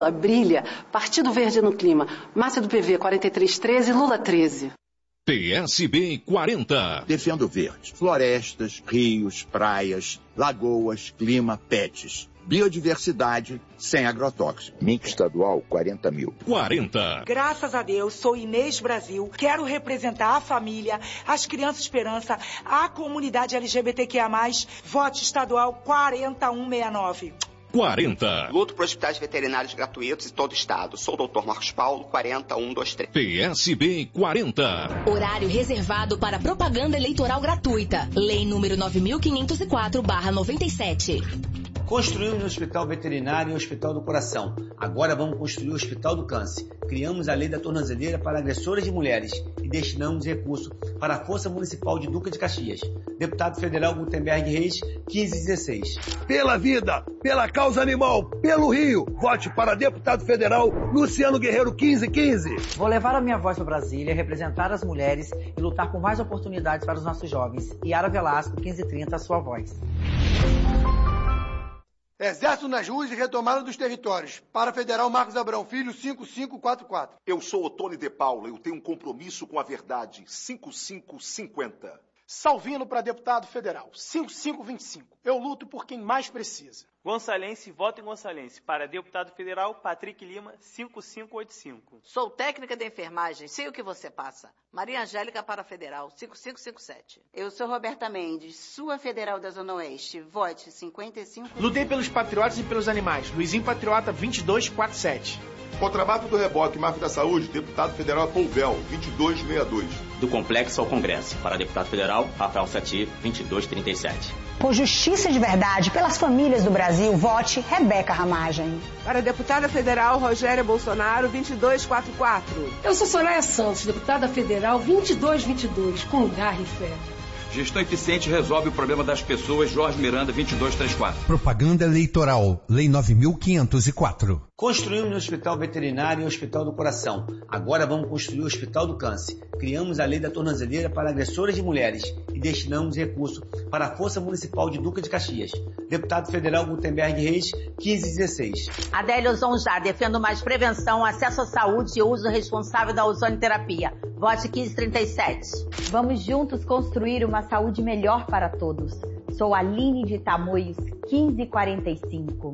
Brilha, Partido Verde no clima, Márcia do PV 4313, Lula 13. PSB 40. Defendo verde, florestas, rios, praias, lagoas, clima, pets. Biodiversidade sem agrotóxico. Mix estadual, 40 mil. 40. Graças a Deus, sou Inês Brasil, quero representar a família, as crianças esperança, a comunidade LGBTQIA+, vote estadual 40169. 40. Luto por hospitais veterinários gratuitos em todo o estado. Sou o Dr. Marcos Paulo, 40123. PSB 40. Horário reservado para propaganda eleitoral gratuita. Lei número 9504/97. Construímos o Hospital Veterinário e o Hospital do Coração. Agora vamos construir o Hospital do Câncer. Criamos a Lei da Tornozeleira para agressoras de mulheres e destinamos recursos para a Força Municipal de Duque de Caxias. Deputado Federal Gutenberg Reis, 1516. Pela vida, pela causa animal, pelo Rio, vote para deputado federal Luciano Guerreiro, 1515. Vou levar a minha voz para Brasília, representar as mulheres e lutar por mais oportunidades para os nossos jovens. Yara Velasco, 1530, a sua voz. Exército nas ruas e retomada dos territórios. Para Federal Marcos Abrão Filho, 5544. Eu sou Otônio de Paula, eu tenho um compromisso com a verdade, 5550. Salvino para deputado federal, 5525. Eu luto por quem mais precisa. Gonçalense, voto em Gonçalense. Para deputado federal, Patrick Lima, 5585. Sou técnica de enfermagem, sei o que você passa. Maria Angélica para federal, 5557. Eu sou Roberta Mendes, sua federal da Zona Oeste, vote 55. Lutei pelos patriotas e pelos animais, Luizinho Patriota, 2247. Contrabato do Reboque, Máfia da Saúde, deputado federal Polvel, 2262. Do Complexo ao Congresso, para deputado federal, Rafael Sati, 2237. Por justiça de verdade, pelas famílias do Brasil, vote Rebeca Ramagem. Para deputada federal, Rogéria Bolsonaro, 2244. Eu sou Soraya Santos, deputada federal, 2222, com garra e fé. Gestão eficiente resolve o problema das pessoas. Jorge Miranda, 2234. Propaganda eleitoral. Lei 9.504. Construímos o Hospital Veterinário e o Hospital do Coração. Agora vamos construir o Hospital do Câncer. Criamos a Lei da Tornozeleira para agressoras de mulheres e destinamos recursos para a Força Municipal de Duque de Caxias. Deputado Federal Gutenberg Reis, 1516. Adélio Zonjá, defendo mais prevenção, acesso à saúde e uso responsável da ozonoterapia. Vote 1537. Vamos juntos construir uma saúde melhor para todos. Sou Aline de Tamoios, 1545.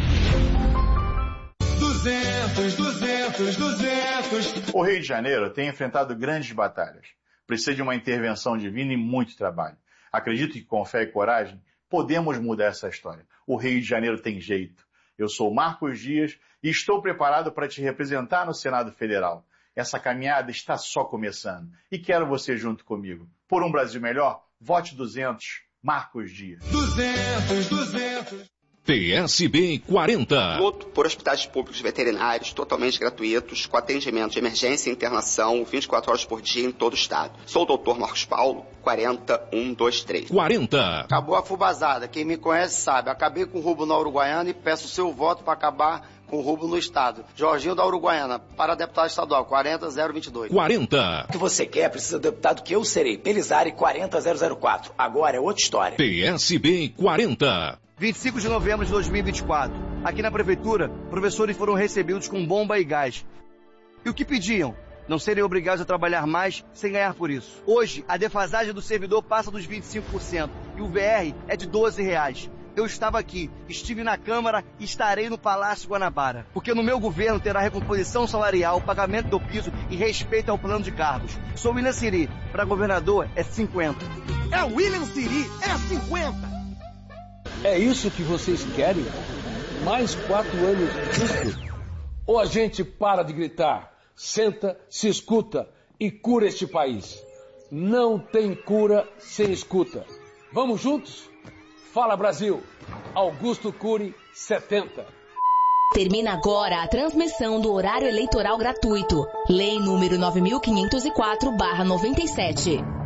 200. O Rio de Janeiro tem enfrentado grandes batalhas. Precisa de uma intervenção divina e muito trabalho. Acredito que com fé e coragem podemos mudar essa história. O Rio de Janeiro tem jeito. Eu sou Marcos Dias e estou preparado para te representar no Senado Federal. Essa caminhada está só começando e quero você junto comigo. Por um Brasil melhor, vote 200, Marcos Dias. 200. PSB 40. Luto por hospitais públicos veterinários totalmente gratuitos, com atendimento de emergência e internação 24 horas por dia em todo o estado. Sou o Dr. Marcos Paulo, 40123. 40. Acabou a fubazada. Quem me conhece sabe. Acabei com o roubo na Uruguaiana e peço o seu voto para acabar com o roubo no estado. Jorginho da Uruguaiana, para deputado estadual, 40022. 40. O que você quer precisa do deputado que eu serei. Pelizari, 40004. Agora é outra história. PSB 40. 25 de novembro de 2024. Aqui na prefeitura, professores foram recebidos com bomba e gás. E o que pediam? Não serem obrigados a trabalhar mais sem ganhar por isso. Hoje, a defasagem do servidor passa dos 25% e o VR é de R$12. Eu estava aqui, estive na Câmara e estarei no Palácio Guanabara. Porque no meu governo terá recomposição salarial, pagamento do piso e respeito ao plano de cargos. Sou William Siri, para governador é 50. É William Siri, é 50. É isso que vocês querem? Mais 4 anos disso? Ou a gente para de gritar, senta, se escuta e cura este país? Não tem cura sem escuta. Vamos juntos? Fala Brasil! Augusto Cury, 70. Termina agora a transmissão do horário eleitoral gratuito. Lei número 9504/97.